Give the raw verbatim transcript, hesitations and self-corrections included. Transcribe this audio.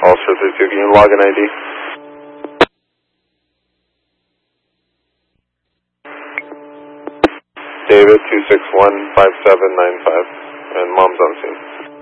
Ulster three two, can you log an I D? David two six one five seven nine five, and mom's on scene.